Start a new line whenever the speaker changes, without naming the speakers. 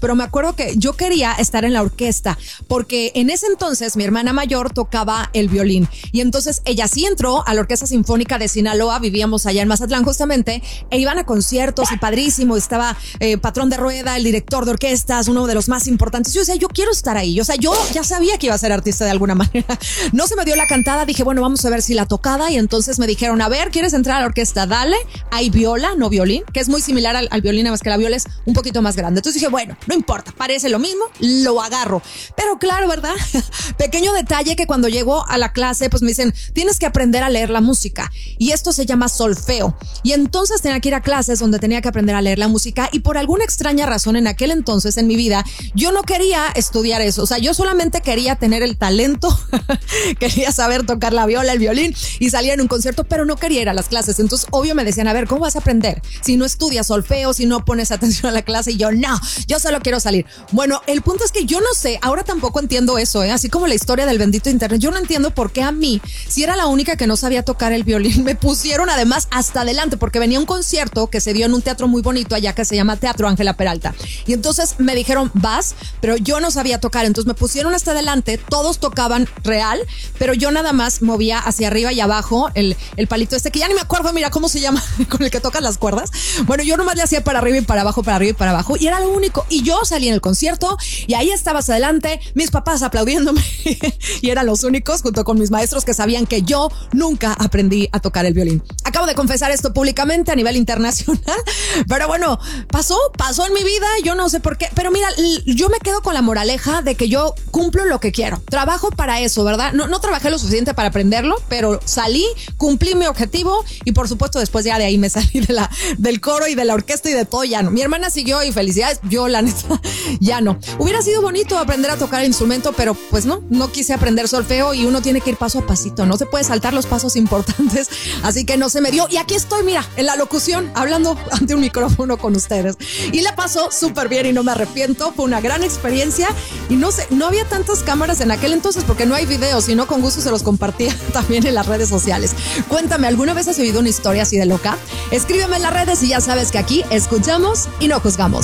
pero me acuerdo que yo quería estar en la orquesta porque en ese entonces mi hermana mayor tocaba el violín y entonces ella sí entró a la Orquesta Sinfónica de Sinaloa, vivíamos allá en Mazatlán justamente, e iban a conciertos y padrísimo, estaba Patrón de Rueda, el director de orquestas, uno de los más importantes. Yo decía, yo quiero estar ahí, o sea, yo ya sabía que iba a ser artista de alguna manera. No se me dio la cantada, dije, bueno, vamos a ver si la tocada, y entonces me dijeron, a ver, ¿quieres entrar a la orquesta? Dale, hay viola, no violín, que es muy similar al violín, nada más que la viola es un poquito más grande. Entonces dije, bueno, no importa, parece lo mismo, lo agarro. Pero claro, ¿verdad? Pequeño detalle que cuando llego a la clase, pues me dicen, tienes que aprender a leer la música, y esto se llama solfeo. Y entonces tenía que ir a clases donde tenía que aprender a leer la música, y por alguna extraña razón en aquel entonces en mi vida, yo no quería estudiar eso. O sea, yo solamente quería tener el talento, quería saber tocar la viola, el violín y salir en un concierto, pero no quería ir a las clases. Entonces, obvio, me decían, a ver, ¿cómo vas a aprender si no estudias solfeo, si no pones atención a la clase? Y yo, no, yo solo quiero salir. Bueno, el punto es que yo no sé, ahora tampoco entiendo eso, así como la historia del bendito internet. Yo no entiendo por qué a mí, si era la única que no sabía tocar el violín, me pusieron además hasta adelante, porque venía un concierto que se dio en un teatro muy bonito allá que se llama Teatro Ángela Peralta. Y entonces me dijeron, vas, pero yo no sabía tocar. Entonces me pusieron hasta adelante, todos tocaban real, pero yo nada más movía hacia arriba y abajo el palito este, que ya ni me acuerdo, mira cómo se llama, con el que tocas las cuerdas. Bueno, yo nomás le hacía para arriba y para abajo, para arriba y para abajo, y era lo único. Y yo salí en el concierto y ahí estabas adelante, mis papás aplaudiéndome y eran los únicos, junto con mis maestros, que sabían que yo nunca aprendí a tocar el violín. Acabo de confesar esto públicamente a nivel internacional, pero bueno, pasó en mi vida, yo no sé por qué, pero mira, yo me quedo con la moraleja de que yo cumplo lo que quiero, trabajo para eso, ¿verdad? No trabajé lo suficiente para aprenderlo, pero salí, cumplí mi objetivo y por supuesto después ya de ahí me salí del coro y de la orquesta y de todo, ya no. Mi hermana siguió y felicidades, yo la neta ya no. Hubiera sido bonito aprender a tocar el instrumento, pero pues no quise aprender solfeo y uno tiene que ir paso a pasito, no se puede saltar los pasos importantes, así que no se me dio. Y aquí estoy, mira, en la locución, hablando ante un micrófono con ustedes. Y la pasó súper bien y no me arrepiento, fue una gran experiencia y no sé, no había tantas cámaras en aquel entonces porque no hay videos, sino con gusto se los compartía también en las redes sociales. Cuéntame, ¿alguna vez has oído una historia así de loca? Escríbeme en las redes y ya sabes que aquí escuchamos y no juzgamos.